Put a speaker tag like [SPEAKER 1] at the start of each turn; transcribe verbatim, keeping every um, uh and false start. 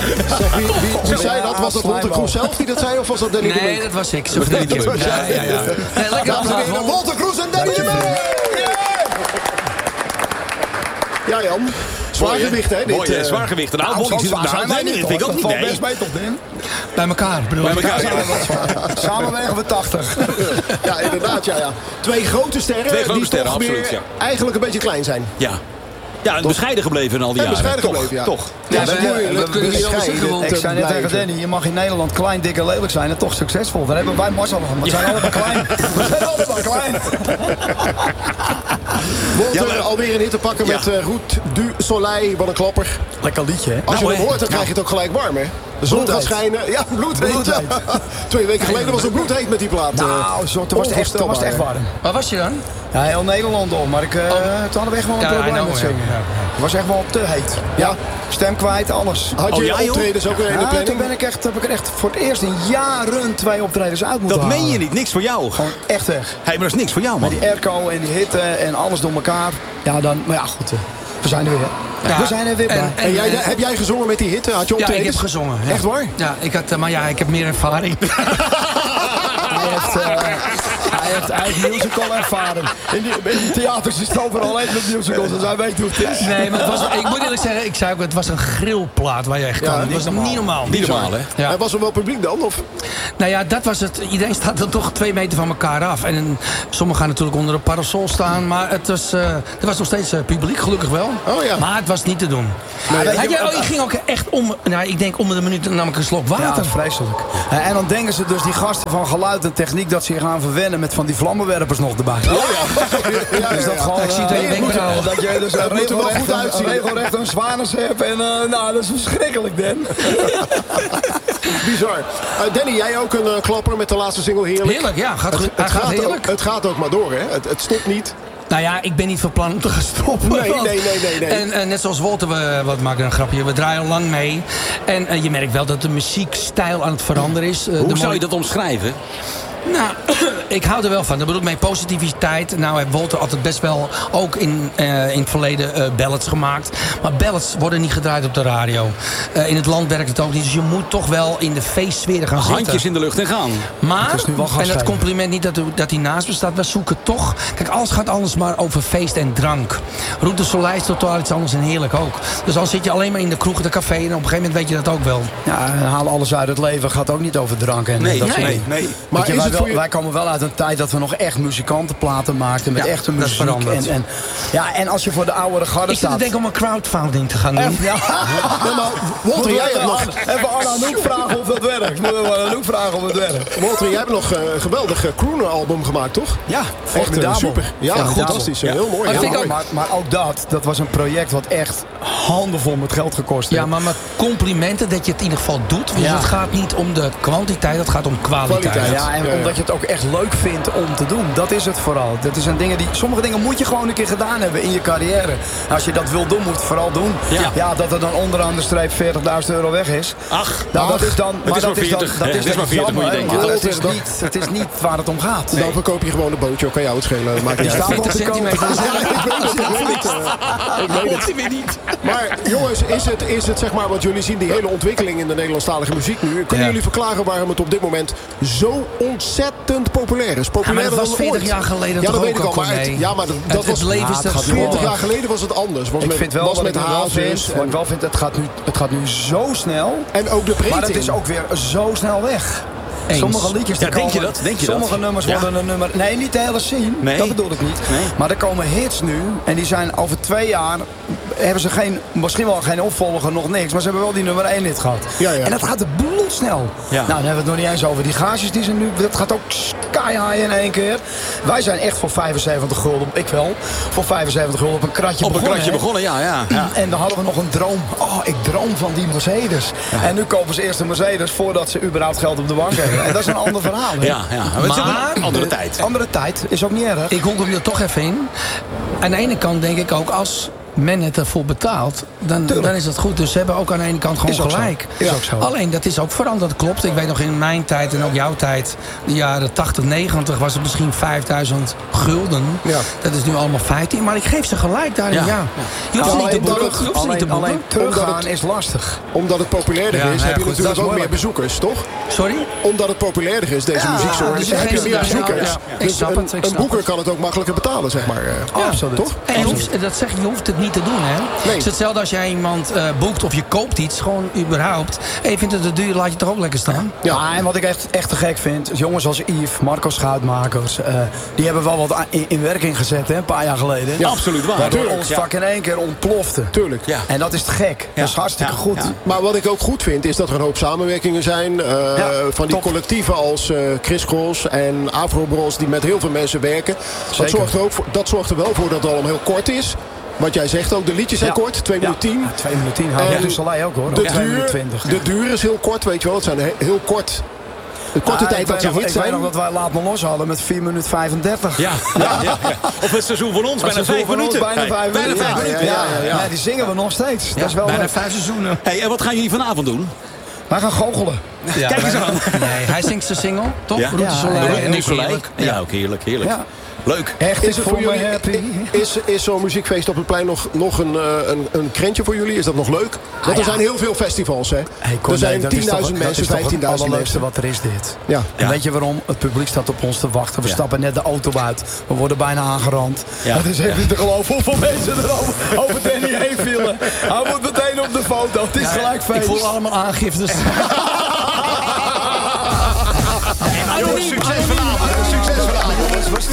[SPEAKER 1] Zeg, wie, wie, wie zei dat? Was dat Wolter Kroes zelf die dat zei? Of was dat Danny de Munk?
[SPEAKER 2] Nee, dat was ik. Zo vriendelijk.
[SPEAKER 1] Dat was jij.
[SPEAKER 2] Ja, ja, ja. Nee, lekker
[SPEAKER 1] Dames Wolter Kroes en Danny de Munk! Ja, Jan. Zwaargewicht, hè? Dit,
[SPEAKER 3] Mooi,
[SPEAKER 1] uh,
[SPEAKER 3] zwaargewicht. Nou, nou,
[SPEAKER 4] zo zwaar zijn wij
[SPEAKER 3] nee,
[SPEAKER 4] niet,
[SPEAKER 3] dat vind ik
[SPEAKER 4] hoor.
[SPEAKER 3] ook
[SPEAKER 4] Dat
[SPEAKER 3] niet.
[SPEAKER 4] valt
[SPEAKER 3] Nee.
[SPEAKER 4] best mee toch, Dan?
[SPEAKER 2] Bij elkaar, bedoel ik.
[SPEAKER 3] Bij elkaar, ja.
[SPEAKER 4] Samen wegen we tachtig.
[SPEAKER 1] Ja, inderdaad, ja, ja. Twee grote sterren
[SPEAKER 3] Twee grote
[SPEAKER 1] die
[SPEAKER 3] sterren,
[SPEAKER 1] toch
[SPEAKER 3] absoluut,
[SPEAKER 1] weer
[SPEAKER 3] ja.
[SPEAKER 1] eigenlijk een beetje klein zijn.
[SPEAKER 3] Ja. Ja, en bescheiden gebleven in al die
[SPEAKER 1] En
[SPEAKER 3] jaren.
[SPEAKER 1] bescheiden
[SPEAKER 3] Toch,
[SPEAKER 1] gebleven, ja.
[SPEAKER 3] Toch.
[SPEAKER 1] Ja,
[SPEAKER 2] Ja,
[SPEAKER 1] dat is
[SPEAKER 2] we-
[SPEAKER 1] moeilijk.
[SPEAKER 2] we kunnen niet anders zeggen, want
[SPEAKER 4] Ik zei net tegen
[SPEAKER 1] blijven.
[SPEAKER 4] Danny, je mag in Nederland klein, dik en lelijk zijn en toch succesvol. Daar hebben wij massa van. We zijn allemaal klein. We zijn allemaal klein.
[SPEAKER 1] Wolter
[SPEAKER 3] Ja, maar-
[SPEAKER 1] alweer een hit te pakken
[SPEAKER 3] Ja.
[SPEAKER 1] met uh, Route du Soleil. Wat een klapper.
[SPEAKER 4] Lekker liedje, hè?
[SPEAKER 1] Als je
[SPEAKER 3] Nou,
[SPEAKER 1] hem
[SPEAKER 3] hè.
[SPEAKER 1] hoort, dan krijg je het ook gelijk warm, hè? De zon gaat
[SPEAKER 4] Bloedheet.
[SPEAKER 1] schijnen. Ja, bloedheet.
[SPEAKER 4] Bloedheet.
[SPEAKER 1] Twee weken geleden was het bloedheet met die plaat.
[SPEAKER 4] Nou, zo, toen was het echt, toen was het echt warm.
[SPEAKER 2] Waar was je dan?
[SPEAKER 4] Ja, heel Nederland om, maar ik, uh, toen hadden we echt wel een
[SPEAKER 2] Ja, I
[SPEAKER 4] probleem
[SPEAKER 2] know,
[SPEAKER 4] met
[SPEAKER 2] ja.
[SPEAKER 4] zingen. Het was echt wel te heet. Ja, stem kwijt, alles.
[SPEAKER 1] Had je
[SPEAKER 3] Oh, ja, joh?
[SPEAKER 1] optredens ook weer in de
[SPEAKER 4] Ja, toen
[SPEAKER 1] planning?
[SPEAKER 4] ben ik echt, heb ik er echt voor het eerst in jaren twee optredens uit moeten
[SPEAKER 3] Dat
[SPEAKER 4] halen.
[SPEAKER 3] meen je niet. Niks voor jou.
[SPEAKER 4] Gewoon echt weg.
[SPEAKER 3] Hey, maar dat is niks voor jou, man.
[SPEAKER 4] Die airco en die hitte en alles door elkaar. Ja, dan, maar ja, goed. eh, We zijn er weer.
[SPEAKER 2] Ja.
[SPEAKER 4] We zijn er weer bij.
[SPEAKER 2] En-
[SPEAKER 1] En jij, heb jij gezongen met die hitte? Had je
[SPEAKER 2] Ja, ik
[SPEAKER 1] optredens?
[SPEAKER 2] heb gezongen. Ja.
[SPEAKER 1] Echt waar?
[SPEAKER 2] Ja, ik had, eh, maar ja, ik heb meer ervaring.
[SPEAKER 4] Hij heeft, uh, hij heeft, hij heeft musical ervaring. In die, in die theaters is het overal alleen met musicals. Dus hij weet hoe het is.
[SPEAKER 2] Nee, maar het was, ik moet eerlijk zeggen, ik zei ook, het was een grillplaat waar je echt
[SPEAKER 1] Ja,
[SPEAKER 2] kwam.
[SPEAKER 1] niet
[SPEAKER 2] Het was niet normaal.
[SPEAKER 3] Niet normaal, hè?
[SPEAKER 2] Ja.
[SPEAKER 1] En was er wel publiek dan? Of?
[SPEAKER 2] Nou ja, dat was het. Iedereen staat dan toch twee meter van elkaar af. En een- sommigen gaan natuurlijk onder een parasol staan. Maar het was, uh, er was nog steeds uh, publiek, gelukkig wel.
[SPEAKER 1] Oh ja.
[SPEAKER 2] Maar het was niet te doen.
[SPEAKER 4] Nee, weet
[SPEAKER 2] Had
[SPEAKER 4] je
[SPEAKER 2] je,
[SPEAKER 4] wat-
[SPEAKER 2] oh, ik ging ook echt om, nou, ik denk om de minuut nam ik een slok
[SPEAKER 4] Ja,
[SPEAKER 2] water.
[SPEAKER 4] dat is vreselijk. En, en dan denken ze dus, die gasten van geluid en techniek, dat ze je gaan verwennen met van die vlammenwerpers nog erbij.
[SPEAKER 1] Oh ja. ja,
[SPEAKER 4] Dus
[SPEAKER 1] ja,
[SPEAKER 4] dat
[SPEAKER 1] ja.
[SPEAKER 4] gewoon,
[SPEAKER 2] Ik zie het
[SPEAKER 4] eh,
[SPEAKER 2] aan je wenkbrauwen.
[SPEAKER 4] dat je dus een
[SPEAKER 1] Het moet er wel
[SPEAKER 4] regelrecht,
[SPEAKER 1] goed
[SPEAKER 4] een,
[SPEAKER 1] uitzien.
[SPEAKER 4] een regelrecht een zwanens hebt. En uh, nou, dat is verschrikkelijk, Dan.
[SPEAKER 1] Bizar. Uh, Danny, jij ook een uh, klapper met de laatste single Heerlijk?
[SPEAKER 2] Heerlijk, ja. Gaat,
[SPEAKER 1] Het,
[SPEAKER 2] goed-
[SPEAKER 1] het,
[SPEAKER 2] hij gaat
[SPEAKER 1] gaat
[SPEAKER 2] heerlijk.
[SPEAKER 1] ook, het gaat ook maar door, hè? Het, het stopt niet.
[SPEAKER 2] Nou ja, ik ben niet van plan om te gaan stoppen.
[SPEAKER 1] Nee,
[SPEAKER 2] want-
[SPEAKER 1] nee, nee, nee, nee.
[SPEAKER 2] En eh, net zoals Wolter, we wat maken een grapje. We draaien al lang mee. En eh, je merkt wel dat de muziekstijl aan het veranderen is. Eh, de
[SPEAKER 3] Hoe zou
[SPEAKER 2] mooie-
[SPEAKER 3] je dat omschrijven?
[SPEAKER 2] Nou, ik hou er wel van. Dat bedoel ik mee positiviteit. Nou heeft Wolter altijd best wel ook in, uh, in het verleden uh, ballads gemaakt. Maar ballads worden niet gedraaid op de radio. Uh, in het land werkt het ook niet. Dus je moet toch wel in de feestsfeer gaan zitten.
[SPEAKER 3] Handjes in de lucht en gaan.
[SPEAKER 2] Maar,
[SPEAKER 4] is nu wel
[SPEAKER 2] en
[SPEAKER 4] gasgeven.
[SPEAKER 2] het compliment niet dat, u- dat hij naast me staat. We zoeken toch... Kijk, alles gaat anders maar over feest en drank. Route du Soleil is totaal iets anders en heerlijk ook. Dus dan zit je alleen maar in de kroeg, de café. En op een gegeven moment weet je dat ook wel.
[SPEAKER 4] Ja, en halen alles uit het leven gaat ook niet over drank en
[SPEAKER 3] Nee,
[SPEAKER 4] dat
[SPEAKER 3] nee,
[SPEAKER 4] soort
[SPEAKER 3] nee.
[SPEAKER 4] dingen.
[SPEAKER 3] nee.
[SPEAKER 1] Maar
[SPEAKER 4] Weet je,
[SPEAKER 1] is
[SPEAKER 4] wij,
[SPEAKER 1] het voor
[SPEAKER 4] wel-
[SPEAKER 1] je...
[SPEAKER 4] wij komen wel uit een tijd dat we nog echt muzikantenplaten maakten met
[SPEAKER 2] Ja,
[SPEAKER 4] echte
[SPEAKER 2] dat is
[SPEAKER 4] muziek.
[SPEAKER 2] veranderd.
[SPEAKER 4] En, en, ja, en als je voor de oudere garde
[SPEAKER 2] Ik zit te
[SPEAKER 4] staat...
[SPEAKER 2] denken om een crowdfunding te gaan doen.
[SPEAKER 4] Echt, ja.
[SPEAKER 1] Ja, maar Walter, jij hebt nog...
[SPEAKER 4] Even Arno Anouk vragen of dat werkt. Moeten we Anouk vragen of het werkt.
[SPEAKER 1] Walter, jij hebt nog een geweldig uh, crooner-album gemaakt, toch?
[SPEAKER 4] Ja,
[SPEAKER 1] Echt uh,
[SPEAKER 4] formidabel.
[SPEAKER 1] super. Ja,
[SPEAKER 4] Formidabel.
[SPEAKER 1] fantastisch.
[SPEAKER 3] Ja.
[SPEAKER 1] Heel mooi.
[SPEAKER 2] Maar
[SPEAKER 1] heel
[SPEAKER 2] vind ik
[SPEAKER 1] mooi.
[SPEAKER 2] ook-
[SPEAKER 4] Maar, maar ook dat, dat was een project wat echt handenvol met geld gekost heeft.
[SPEAKER 2] Ja, maar met complimenten dat je het in ieder geval doet. Dus
[SPEAKER 4] Ja.
[SPEAKER 2] het gaat niet om de kwantiteit, het gaat om kwaliteit.
[SPEAKER 1] Kwaliteit.
[SPEAKER 4] Ja, en
[SPEAKER 1] Ja, ja.
[SPEAKER 4] omdat je het ook echt leuk vindt om te doen. Dat is het vooral. Dat is een dingen die, sommige dingen moet je gewoon een keer gedaan hebben in je carrière. Als je dat wil doen, moet je het vooral doen.
[SPEAKER 3] Ja.
[SPEAKER 4] Ja, dat er dan onderaan de streep veertigduizend euro weg is.
[SPEAKER 3] Ach,
[SPEAKER 4] Nou, dat is dan,
[SPEAKER 3] is
[SPEAKER 4] dat
[SPEAKER 3] maar
[SPEAKER 4] is dan,
[SPEAKER 3] veertig,
[SPEAKER 4] dat
[SPEAKER 3] hè?
[SPEAKER 4] is
[SPEAKER 3] Het is
[SPEAKER 4] dan
[SPEAKER 3] maar veertig, moet je
[SPEAKER 4] jammer,
[SPEAKER 3] denken.
[SPEAKER 4] maar het
[SPEAKER 1] Dat
[SPEAKER 4] is,
[SPEAKER 1] is dan-
[SPEAKER 4] niet, het is niet waar het om gaat.
[SPEAKER 1] Dan verkoop je gewoon een bootje. Kan jou het schelen. Maakt niet
[SPEAKER 4] Die
[SPEAKER 1] uit.
[SPEAKER 4] staat wel
[SPEAKER 2] veertig
[SPEAKER 4] te koop.
[SPEAKER 2] centimeter.
[SPEAKER 1] Ja, ik weet het. Ik weet het. uh, ik weet het.
[SPEAKER 2] weer niet.
[SPEAKER 1] Maar jongens, is het, is het zeg maar, want jullie zien die hele ontwikkeling in de Nederlandstalige muziek nu. Kunnen
[SPEAKER 2] Ja.
[SPEAKER 1] jullie verklaren waarom het op dit moment zo ontzettend populair is?
[SPEAKER 2] Ja,
[SPEAKER 1] Populairder
[SPEAKER 2] maar dat was
[SPEAKER 1] dan
[SPEAKER 2] veertig
[SPEAKER 1] ooit.
[SPEAKER 2] jaar geleden
[SPEAKER 1] Ja,
[SPEAKER 2] toch
[SPEAKER 1] dat weet
[SPEAKER 2] ook
[SPEAKER 1] ik al.
[SPEAKER 2] al,
[SPEAKER 1] Maar het,
[SPEAKER 2] Corné?
[SPEAKER 1] ja, maar dat, dat
[SPEAKER 2] Het,
[SPEAKER 1] was
[SPEAKER 2] het leven
[SPEAKER 4] Ja,
[SPEAKER 2] is
[SPEAKER 4] het
[SPEAKER 2] er
[SPEAKER 4] gaat
[SPEAKER 2] zo-
[SPEAKER 1] veertig jaar geleden was het anders. Was
[SPEAKER 4] Ik
[SPEAKER 1] met,
[SPEAKER 4] vind wel
[SPEAKER 1] was
[SPEAKER 4] wat
[SPEAKER 1] met
[SPEAKER 4] ik nu wel vind,
[SPEAKER 1] hazes
[SPEAKER 4] wat ik
[SPEAKER 1] en,
[SPEAKER 4] wel vind, het gaat nu, het gaat nu zo snel.
[SPEAKER 1] en ook de breedte
[SPEAKER 4] Maar het is
[SPEAKER 1] in.
[SPEAKER 4] ook weer zo snel weg.
[SPEAKER 2] Eens.
[SPEAKER 4] Sommige liedjes die
[SPEAKER 3] Ja, denk je
[SPEAKER 4] komen-
[SPEAKER 3] dat? Denk je
[SPEAKER 4] sommige
[SPEAKER 3] dat?
[SPEAKER 4] nummers
[SPEAKER 3] Ja.
[SPEAKER 4] worden een nummer. Nee, niet de hele scene.
[SPEAKER 3] Nee.
[SPEAKER 4] Dat bedoel ik niet.
[SPEAKER 3] Nee.
[SPEAKER 4] Maar er komen hits nu. En die zijn over twee jaar. Hebben ze geen, misschien wel geen opvolger, nog niks. Maar ze hebben wel die nummer één hit gehad.
[SPEAKER 1] Ja, ja.
[SPEAKER 4] En dat gaat bloedsnel.
[SPEAKER 3] Ja.
[SPEAKER 4] Nou, dan hebben we het nog niet eens over die gages die ze nu. Dat gaat ook sky high in één keer. Wij zijn echt voor vijfenzeventig gulden. Ik wel. Voor vijfenzeventig gulden op een kratje
[SPEAKER 3] op een
[SPEAKER 4] begonnen.
[SPEAKER 3] kratje
[SPEAKER 4] hè.
[SPEAKER 3] begonnen, ja, ja. ja.
[SPEAKER 4] En dan hadden we nog een droom. Oh, ik droom van die Mercedes. En nu kopen ze eerst een Mercedes voordat ze überhaupt geld op de bank hebben. En dat is een ander verhaal. hè.
[SPEAKER 3] Ja, ja. Maar het is ook
[SPEAKER 2] Maar-
[SPEAKER 3] een andere tijd.
[SPEAKER 4] Andere tijd is ook niet erg.
[SPEAKER 2] Ik honk er toch even in. Aan de ene kant denk ik ook als men het ervoor betaalt, dan, dan is dat goed. Dus ze hebben ook aan de ene kant gewoon
[SPEAKER 4] Is ook
[SPEAKER 2] gelijk.
[SPEAKER 4] zo. Is ook zo.
[SPEAKER 2] Alleen, dat is ook veranderd, klopt. Ik weet nog in mijn tijd en ook jouw tijd, de jaren tachtig, negentig, was het misschien vijfduizend gulden.
[SPEAKER 1] Ja.
[SPEAKER 2] Dat is nu allemaal vijftien. Maar ik geef ze gelijk daarin, ja.
[SPEAKER 3] Ja.
[SPEAKER 2] Je hoeft ze niet te
[SPEAKER 1] Alleen
[SPEAKER 2] boeken.
[SPEAKER 1] dat-
[SPEAKER 2] Je hoeft ze niet te
[SPEAKER 4] Alleen,
[SPEAKER 2] boeken.
[SPEAKER 4] alleen teruggaan
[SPEAKER 1] Omdat het-
[SPEAKER 4] is lastig.
[SPEAKER 1] Omdat het populairder
[SPEAKER 2] Ja,
[SPEAKER 1] is,
[SPEAKER 2] nou ja,
[SPEAKER 1] heb je
[SPEAKER 2] goed,
[SPEAKER 1] natuurlijk
[SPEAKER 4] dat is
[SPEAKER 1] ook meer
[SPEAKER 4] moeilijk.
[SPEAKER 1] bezoekers, toch?
[SPEAKER 2] Sorry?
[SPEAKER 1] Omdat het populairder is, deze muzieksoort,
[SPEAKER 2] dus
[SPEAKER 1] heb je
[SPEAKER 2] geen-
[SPEAKER 1] meer
[SPEAKER 2] ja,
[SPEAKER 1] bezoekers.
[SPEAKER 2] ja, ja. Ik
[SPEAKER 1] Dus
[SPEAKER 2] snap
[SPEAKER 1] een,
[SPEAKER 2] het, ik
[SPEAKER 1] een
[SPEAKER 2] snap
[SPEAKER 1] boeker
[SPEAKER 2] het.
[SPEAKER 1] kan het ook makkelijker betalen, zeg maar. eh,
[SPEAKER 2] Ja,
[SPEAKER 4] absoluut.
[SPEAKER 1] Toch?
[SPEAKER 2] En je, hoeft, dat zeg, je hoeft het niet te doen, hè?
[SPEAKER 1] Nee.
[SPEAKER 2] Het is hetzelfde als jij iemand eh, boekt of je koopt iets, gewoon überhaupt. En je vindt het te duur, laat je het toch ook lekker staan?
[SPEAKER 1] Ja.
[SPEAKER 4] Ja, en wat ik echt, echt te gek vind, is jongens als Yves, Marco Schuitmakers, eh, die hebben wel wat in, in werking gezet, hè, een paar jaar geleden.
[SPEAKER 3] Ja, absoluut waar.
[SPEAKER 4] Waardoor
[SPEAKER 3] Tuurlijk,
[SPEAKER 4] ons
[SPEAKER 3] ja.
[SPEAKER 4] vak in één keer ontplofte.
[SPEAKER 1] Tuurlijk.
[SPEAKER 3] Ja.
[SPEAKER 4] En dat is te gek. Dat is hartstikke
[SPEAKER 3] Ja.
[SPEAKER 4] goed.
[SPEAKER 3] Ja.
[SPEAKER 1] Maar wat ik ook goed vind, is dat er een hoop samenwerkingen zijn. eh,
[SPEAKER 4] Ja,
[SPEAKER 1] van die
[SPEAKER 4] top.
[SPEAKER 1] collectieven als eh Chris Cross en Afro Bros, die met heel veel mensen werken. Dat
[SPEAKER 4] Zeker.
[SPEAKER 1] zorgt, er ook voor, dat zorgt er wel voor dat het allemaal heel kort is. Wat jij zegt ook, de liedjes zijn
[SPEAKER 4] Ja.
[SPEAKER 1] kort, twee
[SPEAKER 4] Ja.
[SPEAKER 1] minuten tien.
[SPEAKER 4] Ja, twee minuten tien. Hou
[SPEAKER 1] En
[SPEAKER 4] de Soleil ook hoor.
[SPEAKER 1] De
[SPEAKER 4] Ook twee
[SPEAKER 1] duur,
[SPEAKER 4] minuten twintig.
[SPEAKER 1] de duur is heel kort, weet je wel. Het zijn he- heel kort. De korte
[SPEAKER 4] Ah,
[SPEAKER 1] tijd
[SPEAKER 4] ik
[SPEAKER 1] dat
[SPEAKER 4] weet
[SPEAKER 1] ze
[SPEAKER 4] nog-
[SPEAKER 1] hit
[SPEAKER 4] Ik weet
[SPEAKER 1] zijn.
[SPEAKER 4] nog dat wij Laat Me Los hadden met vier minuten vijfendertig.
[SPEAKER 3] Ja, ja, ja, ja. Of het seizoen van ons, bijna
[SPEAKER 4] Dat is
[SPEAKER 3] vijf
[SPEAKER 4] voor ons
[SPEAKER 3] minuten.
[SPEAKER 4] Bijna
[SPEAKER 3] Hey,
[SPEAKER 4] vijf
[SPEAKER 3] bijna
[SPEAKER 4] minuten.
[SPEAKER 3] vijf
[SPEAKER 4] Ja,
[SPEAKER 3] minuten.
[SPEAKER 4] ja,
[SPEAKER 1] ja, ja.
[SPEAKER 4] ja, die zingen we nog steeds. Dat is wel
[SPEAKER 2] Bijna
[SPEAKER 4] leuk.
[SPEAKER 2] vijf seizoenen.
[SPEAKER 3] Hey, en wat gaan jullie vanavond doen?
[SPEAKER 4] Wij gaan goochelen.
[SPEAKER 2] Ja,
[SPEAKER 3] Kijk eens
[SPEAKER 2] maar-
[SPEAKER 3] aan.
[SPEAKER 2] Nee, hij zingt zijn single, toch?
[SPEAKER 3] Ja.
[SPEAKER 2] Route
[SPEAKER 4] Ja,
[SPEAKER 2] Soleil.
[SPEAKER 4] ja,
[SPEAKER 2] En ik
[SPEAKER 3] Soleil.
[SPEAKER 2] heerlijk.
[SPEAKER 3] Ja, ook heerlijk, heerlijk.
[SPEAKER 4] Ja.
[SPEAKER 3] Leuk.
[SPEAKER 4] Echt,
[SPEAKER 1] Is het voor jullie,
[SPEAKER 4] happy.
[SPEAKER 1] is, is zo'n muziekfeest op het plein nog, nog een, eh, een, een krentje voor jullie? Is dat nog leuk? Want er
[SPEAKER 4] ja.
[SPEAKER 1] zijn heel veel festivals, hè?
[SPEAKER 4] Hey, Cor,
[SPEAKER 1] er zijn
[SPEAKER 4] nee, dat is toch-
[SPEAKER 1] tienduizend
[SPEAKER 4] dat
[SPEAKER 1] mensen,
[SPEAKER 4] is toch het
[SPEAKER 1] vijftienduizend
[SPEAKER 4] allerleukste
[SPEAKER 1] mensen.
[SPEAKER 4] wat er is dit.
[SPEAKER 1] Ja.
[SPEAKER 4] En
[SPEAKER 3] Ja.
[SPEAKER 4] weet je waarom? Het publiek staat op ons te wachten. We
[SPEAKER 3] Ja.
[SPEAKER 4] stappen net de auto uit. We worden bijna aangerand.
[SPEAKER 3] Ja.
[SPEAKER 4] Het is echt niet te geloven hoeveel mensen er over, over Danny heen vielen. Hij moet meteen op de foto. Het is gelijk feest.
[SPEAKER 2] Ik voel allemaal aangiftes.
[SPEAKER 3] Anoniem, anoniem.